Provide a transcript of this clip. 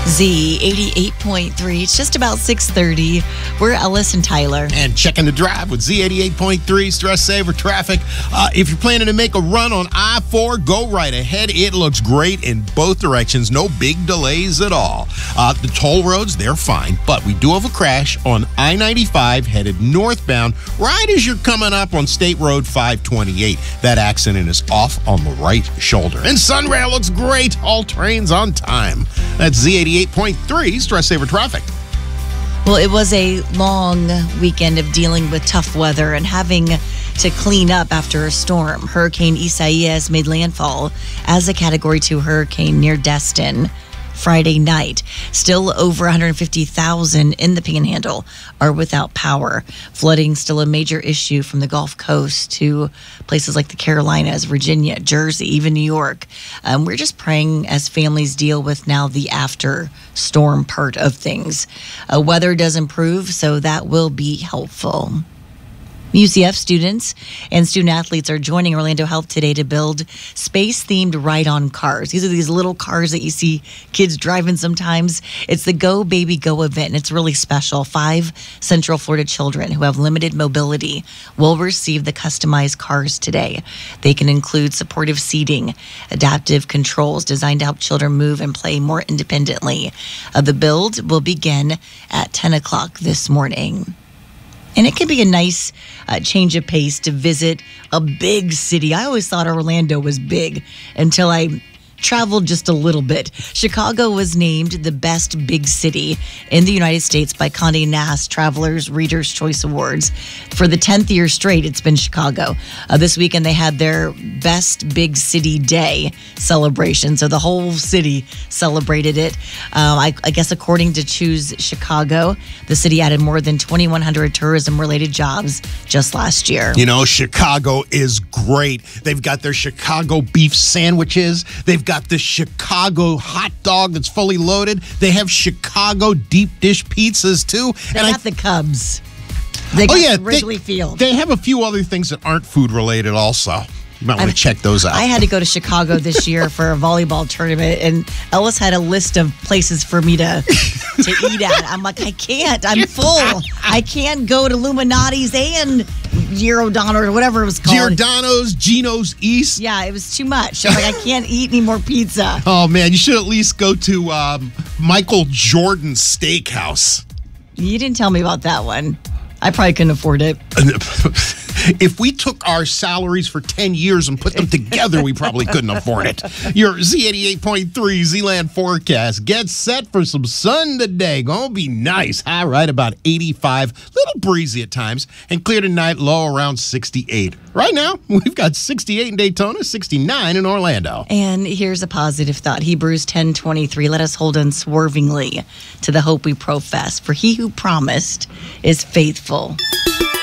Z88.3. It's just about 6:30. We're Ellis and Tyler. And checking the drive with Z88.3 Stress Saver Traffic. If you're planning to make a run on I-4, go right ahead. It looks great in both directions. No big delays at all. The toll roads, they're fine. But we do have a crash on I-95 headed northbound right as you're coming up on State Road 528. That accident is off on the right shoulder. And Sunrail looks great. All trains on time. That's Z88.3 Stress Saver Traffic. Well, it was a long weekend of dealing with tough weather and having to clean up after a storm. Hurricane Isaias made landfall as a Category 2 hurricane near Destin Friday night. Still over 150,000 in the Panhandle are without power. Flooding still a major issue from the Gulf Coast to places like the Carolinas, Virginia, Jersey, even New York. We're just praying as families deal with now the after storm part of things. Weather does improve, so that will be helpful. UCF students and student athletes are joining Orlando Health today to build space-themed ride-on cars. These are these little cars that you see kids driving sometimes. It's the Go Baby Go event, and it's really special. 5 Central Florida children who have limited mobility will receive the customized cars today. They can include supportive seating, adaptive controls designed to help children move and play more independently. The build will begin at 10 o'clock this morning. And it can be a nice change of pace to visit a big city. I always thought Orlando was big until I traveled just a little bit. Chicago was named the best big city in the United States by Condé Nast Travelers Readers' Choice Awards. For the 10th year straight, it's been Chicago. This weekend, they had their Best Big City Day celebration. So the whole city celebrated it. I guess according to Choose Chicago, the city added more than 2,100 tourism-related jobs just last year. You know, Chicago is great. They've got their Chicago beef sandwiches. They've got the Chicago hot dog that's fully loaded. They have Chicago deep dish pizzas, too. They got the Cubs. They got the Wrigley Field. They have a few other things that aren't food-related also. You might want to check those out. I had to go to Chicago this year for a volleyball tournament, and Ellis had a list of places for me to eat at. I'm like, I can't. I'm full. I can't go to Illuminati's and Giordano or whatever it was called. Giordano's, Gino's East. Yeah, it was too much. I'm like, I can't eat any more pizza. Oh, man, you should at least go to Michael Jordan's Steakhouse. You didn't tell me about that one. I probably couldn't afford it. If we took our salaries for 10 years and put them together, we probably couldn't afford it. Your Z88.3 Z-Land forecast. Get set for some sun today. Gonna be nice. High right about 85. Little breezy at times. And clear tonight, low around 68. Right now, we've got 68 in Daytona, 69 in Orlando. And here's a positive thought. Hebrews 10:23. Let us hold unswervingly to the hope we profess. For he who promised is faithful.